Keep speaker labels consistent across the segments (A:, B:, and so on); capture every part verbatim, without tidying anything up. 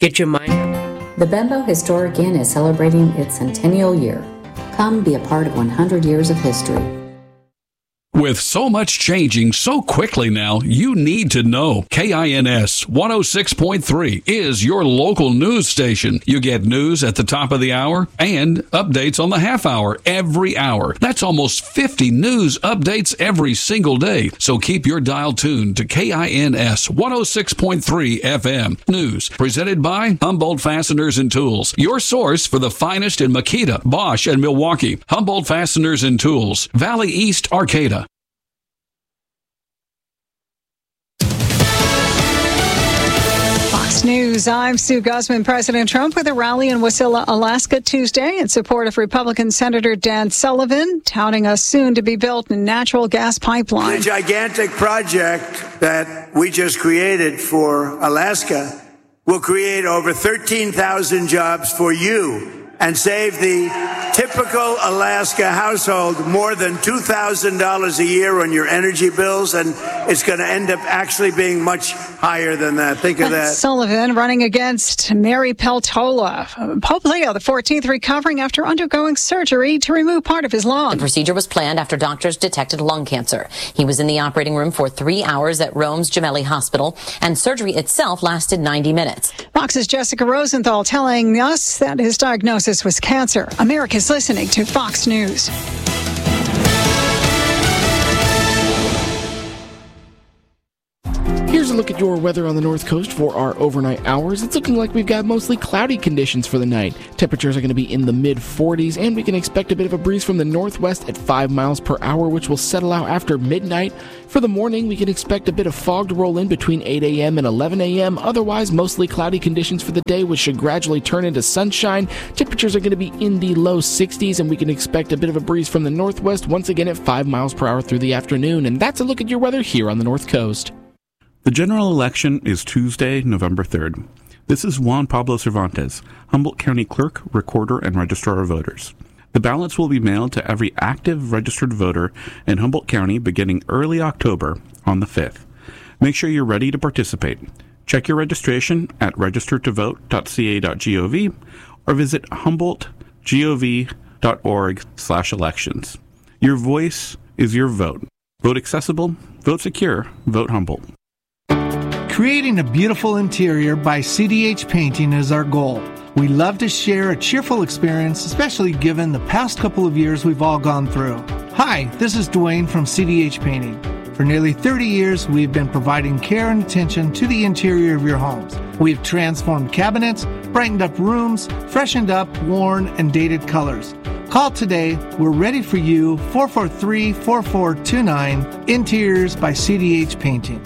A: Get your mind.
B: The Bembo Historic Inn is celebrating its centennial year. Come be a part of one hundred years of history.
C: With so much changing so quickly now, you need to know. K I N S one oh six point three is your local news station. You get news at the top of the hour and updates on the half hour every hour. That's almost fifty news updates every single day. So keep your dial tuned to K I N S one oh six point three F M. News presented by Humboldt Fasteners and Tools, your source for the finest in Makita, Bosch, and Milwaukee. Humboldt Fasteners and Tools, Valley East, Arcata.
D: News. I'm Sue Guzman. President Trump with a rally in Wasilla, Alaska Tuesday in support of Republican Senator Dan Sullivan, touting a soon-to-be-built natural gas pipeline.
E: The gigantic project that we just created for Alaska will create over thirteen thousand jobs for you and save the typical Alaska household more than two thousand dollars a year on your energy bills, and it's going to end up actually being much higher than that. Think of that.
D: Sullivan running against Mary Peltola. Pope Leo the fourteenth recovering after undergoing surgery to remove part of his lung.
F: The procedure was planned after doctors detected lung cancer. He was in the operating room for three hours at Rome's Gemelli Hospital, and surgery itself lasted ninety minutes.
D: Fox's Jessica Rosenthal telling us that his diagnosis was cancer. America's listening to Fox News.
G: Here's a look at your weather on the North Coast for our overnight hours. It's looking like we've got mostly cloudy conditions for the night. Temperatures are going to be in the mid forties, and we can expect a bit of a breeze from the northwest at five miles per hour, which will settle out after midnight. For the morning, we can expect a bit of fog to roll in between eight a.m. and eleven a.m. Otherwise, mostly cloudy conditions for the day, which should gradually turn into sunshine. Temperatures are going to be in the low sixties, and we can expect a bit of a breeze from the northwest once again at five miles per hour through the afternoon. And that's a look at your weather here on the North Coast.
H: The general election is Tuesday, November third. This is Juan Pablo Cervantes, Humboldt County Clerk, Recorder, and Registrar of Voters. The ballots will be mailed to every active registered voter in Humboldt County beginning early October on the fifth. Make sure you're ready to participate. Check your registration at register to vote dot c a dot gov or visit humboldt gov dot org slash elections. Your voice is your vote. Vote accessible, vote secure, vote Humboldt.
I: Creating a beautiful interior by C D H Painting is our goal. We love to share a cheerful experience, especially given the past couple of years we've all gone through. Hi, this is Dwayne from C D H Painting. For nearly thirty years, we've been providing care and attention to the interior of your homes. We've transformed cabinets, brightened up rooms, freshened up worn and dated colors. Call today. We're ready for you. four four three, four four two nine. Interiors by C D H Painting.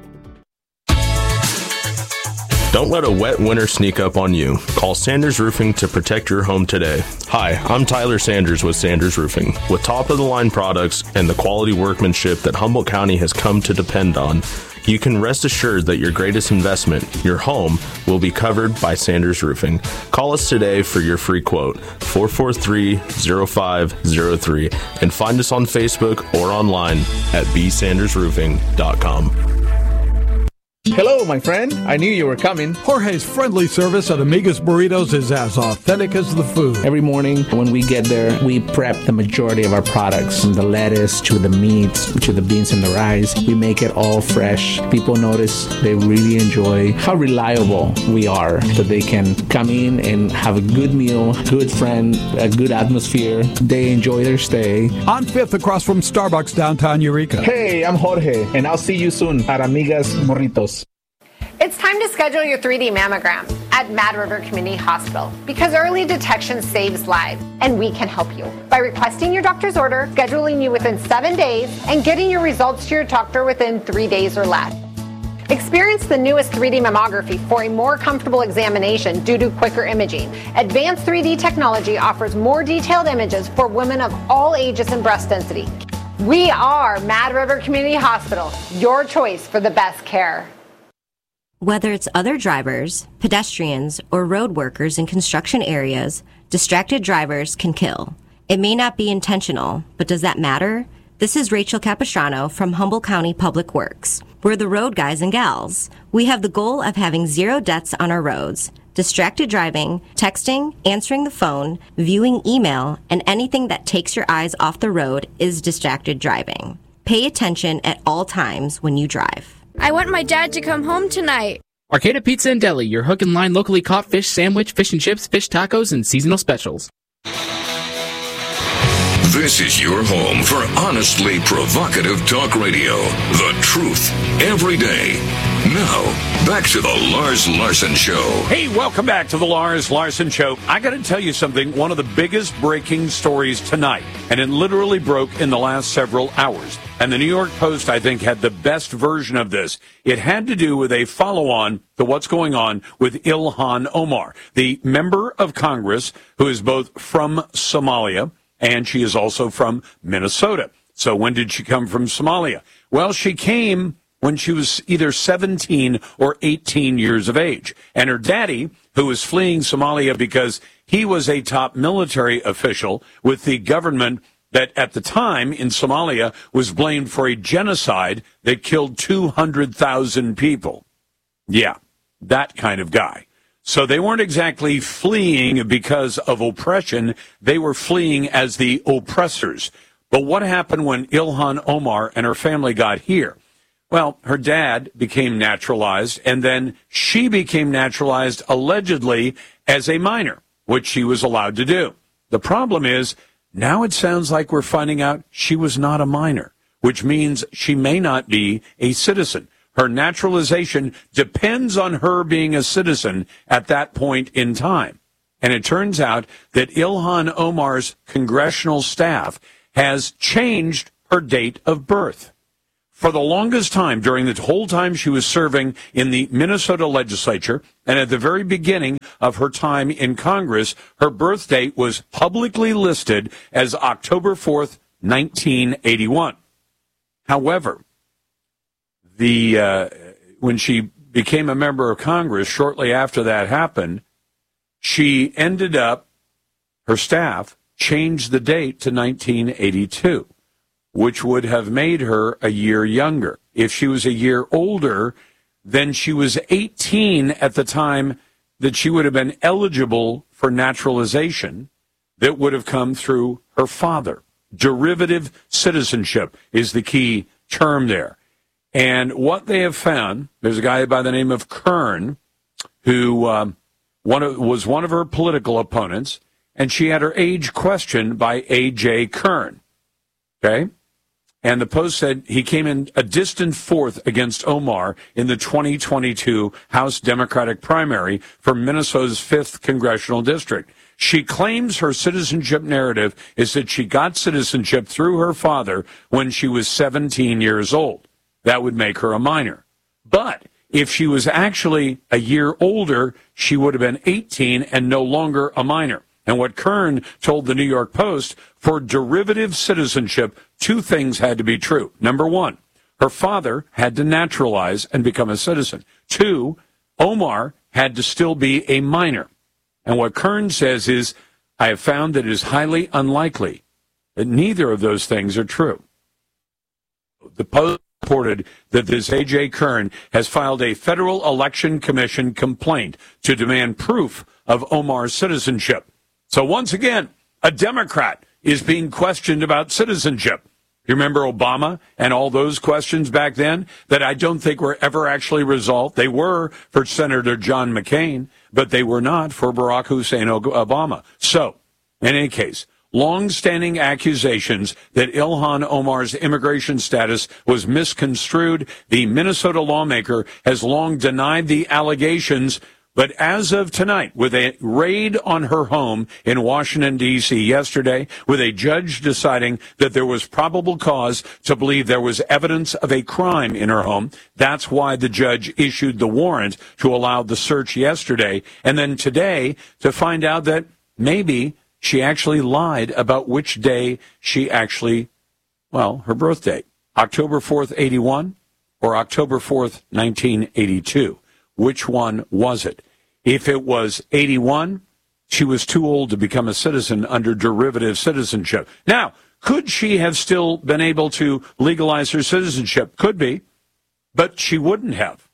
J: Don't let a wet winter sneak up on you. Call Sanders Roofing to protect your home today. Hi, I'm Tyler Sanders with Sanders Roofing. With top-of-the-line products and the quality workmanship that Humboldt County has come to depend on, you can rest assured that your greatest investment, your home, will be covered by Sanders Roofing. Call us today for your free quote, four four three, zero five zero three, and find us on Facebook or online at b sanders roofing dot com.
K: Hello, my friend. I knew you were coming.
L: Jorge's friendly service at Amiga's Burritos is as authentic as the food.
K: Every morning when we get there, we prep the majority of our products, from the lettuce to the meats to the beans and the rice. We make it all fresh. People notice, they really enjoy how reliable we are, that they can come in and have a good meal, good friend, a good atmosphere. They enjoy their stay.
L: On fifth across from Starbucks downtown Eureka.
K: Hey, I'm Jorge, and I'll see you soon at Amiga's Burritos.
M: It's time to schedule your three D mammogram at Mad River Community Hospital because early detection saves lives, and we can help you by requesting your doctor's order, scheduling you within seven days, and getting your results to your doctor within three days or less. Experience the newest three D mammography for a more comfortable examination due to quicker imaging. Advanced three D technology offers more detailed images for women of all ages and breast density. We are Mad River Community Hospital, your choice for the best care.
N: Whether it's other drivers, pedestrians, or road workers in construction areas, distracted drivers can kill. It may not be intentional, but does that matter? This is Rachel Capistrano from Humboldt County Public Works. We're the road guys and gals. We have the goal of having zero deaths on our roads. Distracted driving, texting, answering the phone, viewing email, and anything that takes your eyes off the road is distracted driving. Pay attention at all times when you drive.
A: I want my dad to come home tonight.
G: Arcata Pizza and Deli, your hook and line locally caught fish sandwich, fish and chips, fish tacos, and seasonal specials.
O: This is your home for honestly provocative talk radio. The truth every day. Now, back to the Lars Larson Show.
P: Hey, welcome back to the Lars Larson Show. I got to tell you something. One of the biggest breaking stories tonight, and it literally broke in the last several hours. And the New York Post, I think, had the best version of this. It had to do with a follow-on to what's going on with Ilhan Omar, the member of Congress who is both from Somalia and she is also from Minnesota. So when did she come from Somalia? Well, she came when she was either seventeen or eighteen years of age. And her daddy, who was fleeing Somalia because he was a top military official with the government that at the time in Somalia was blamed for a genocide that killed two hundred thousand people. Yeah, that kind of guy. So they weren't exactly fleeing because of oppression. They were fleeing as the oppressors. But what happened when Ilhan Omar and her family got here? Well, her dad became naturalized, and then she became naturalized allegedly as a minor, which she was allowed to do. The problem is, now it sounds like we're finding out she was not a minor, which means she may not be a citizen. Her naturalization depends on her being a citizen at that point in time. And it turns out that Ilhan Omar's congressional staff has changed her date of birth. For the longest time, during the whole time she was serving in the Minnesota legislature, and at the very beginning of her time in Congress, her birth date was publicly listed as October fourth, nineteen eighty-one. However, the uh, when she became a member of Congress, shortly after that happened, she ended up, her staff changed the date to nineteen eighty-two, which would have made her a year younger. If she was a year older, then she was eighteen at the time that she would have been eligible for naturalization that would have come through her father. Derivative citizenship is the key term there. And what they have found, there's a guy by the name of Kern who um, one of, was one of her political opponents, and she had her age questioned by A J Kern. Okay? And the Post said he came in a distant fourth against Omar in the twenty twenty-two House Democratic primary for Minnesota's fifth Congressional District. She claims her citizenship narrative is that she got citizenship through her father when she was seventeen years old. That would make her a minor. But if she was actually a year older, she would have been eighteen and no longer a minor. And what Kern told the New York Post, for derivative citizenship, two things had to be true. Number one, her father had to naturalize and become a citizen. Two, Omar had to still be a minor. And what Kern says is, I have found that it is highly unlikely that neither of those things are true. The Post reported that this A J Kern has filed a Federal Election Commission complaint to demand proof of Omar's citizenship. So once again, a Democrat is being questioned about citizenship. You remember Obama and all those questions back then that I don't think were ever actually resolved? They were for Senator John McCain, but they were not for Barack Hussein Obama. So, in any case, long-standing accusations that Ilhan Omar's immigration status was misconstrued. The Minnesota lawmaker has long denied the allegations, but as of tonight, with a raid on her home in Washington, D C yesterday, with a judge deciding that there was probable cause to believe there was evidence of a crime in her home, that's why the judge issued the warrant to allow the search yesterday, and then today to find out that maybe she actually lied about which day she actually, well, her birth date, October fourth, eighty-one or October fourth, nineteen eighty-two. Which one was it? If it was eighty-one, she was too old to become a citizen under derivative citizenship. Now, could she have still been able to legalize her citizenship? Could be, but she wouldn't have.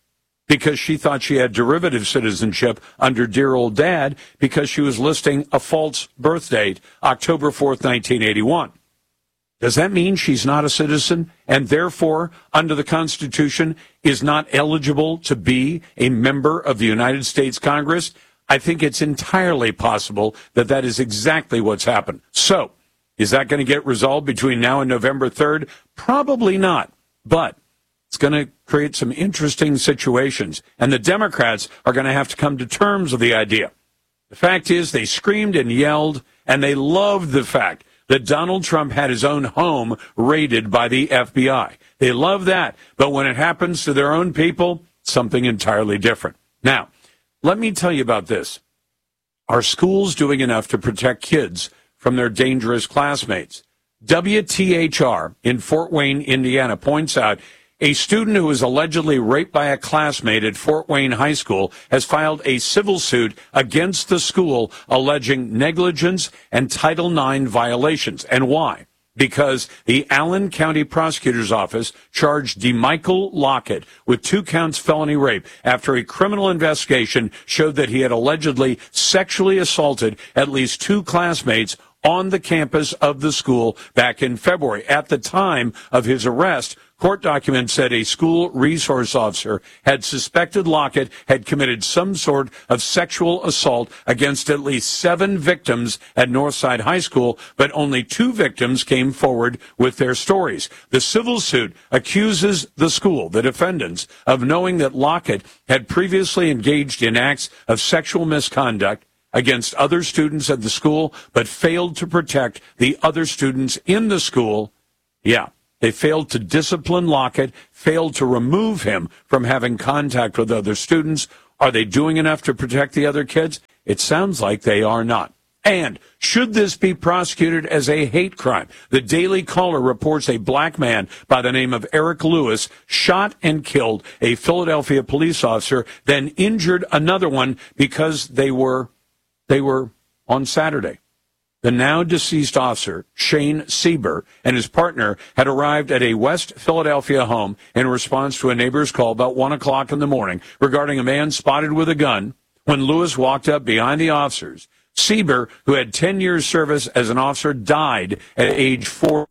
P: because she thought she had derivative citizenship under dear old dad because she was listing a false birth date, October fourth, nineteen eighty-one. Does that mean she's not a citizen and therefore, under the Constitution, is not eligible to be a member of the United States Congress? I think it's entirely possible that that is exactly what's happened. So, is that going to get resolved between now and November third? Probably not. But it's going to create some interesting situations, and the Democrats are going to have to come to terms with the idea. The fact is, they screamed and yelled, and they loved the fact that Donald Trump had his own home raided by the F B I. They love that, but when it happens to their own people, something entirely different. Now, let me tell you about this. Are schools doing enough to protect kids from their dangerous classmates? W T H R in Fort Wayne, Indiana, points out a student who was allegedly raped by a classmate at Fort Wayne High School has filed a civil suit against the school alleging negligence and Title nine violations. And why? Because the Allen County Prosecutor's Office charged DeMichael Lockett with two counts felony rape after a criminal investigation showed that he had allegedly sexually assaulted at least two classmates on the campus of the school back in February. At the time of his arrest, court documents said a school resource officer had suspected Lockett had committed some sort of sexual assault against at least seven victims at Northside High School, but only two victims came forward with their stories. The civil suit accuses the school, the defendants, of knowing that Lockett had previously engaged in acts of sexual misconduct against other students at the school, but failed to protect the other students in the school. Yeah. They failed to discipline Lockett, failed to remove him from having contact with other students. Are they doing enough to protect the other kids? It sounds like they are not. And should this be prosecuted as a hate crime? The Daily Caller reports a black man by the name of Eric Lewis shot and killed a Philadelphia police officer, then injured another one because they were, they were on Saturday. The now deceased officer, Shane Sieber, and his partner had arrived at a West Philadelphia home in response to a neighbor's call about one o'clock in the morning regarding a man spotted with a gun. When Lewis walked up behind the officers, Sieber, who had ten years service as an officer, died at age four.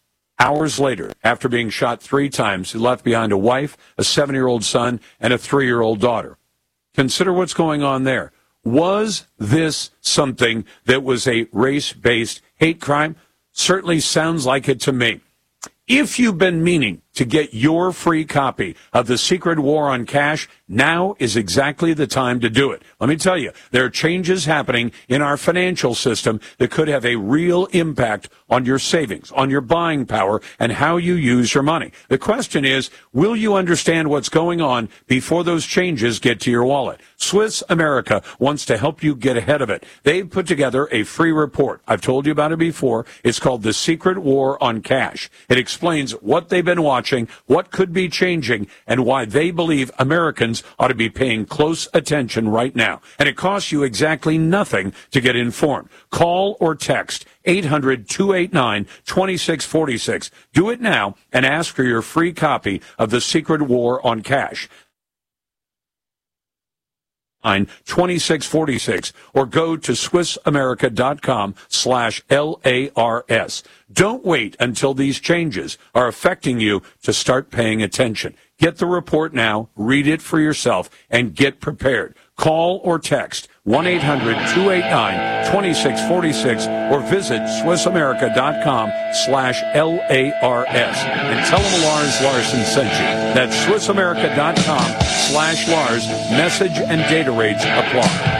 P: Hours later, after being shot three times, he left behind a wife, a seven-year-old son, and a three-year-old daughter. Consider what's going on there. Was this something that was a race-based hate crime? Certainly sounds like it to me. If you've been meaning to get your free copy of The Secret War on Cash, now is exactly the time to do it. Let me tell you, there are changes happening in our financial system that could have a real impact on your savings, on your buying power, and how you use your money. The question is, will you understand what's going on before those changes get to your wallet? Swiss America wants to help you get ahead of it. They've put together a free report. I've told you about it before. It's called The Secret War on Cash. It explains what they've been watching, what could be changing, and why they believe Americans ought to be paying close attention right now. And it costs you exactly nothing to get informed. Call or text eight hundred, two eight nine, two six four six. Do it now and ask for your free copy of The Secret War on Cash. twenty-six forty-six or go to swissamerica.com slash LARS. Don't wait until these changes are affecting you to start paying attention. Get the report now, read it for yourself, and get prepared. Call or text one eight hundred, two eight nine, two six four six or visit swissamerica.com slash LARS and tell them Lars Larson sent you. That's swissamerica.com slash Lars. Message and data rates apply.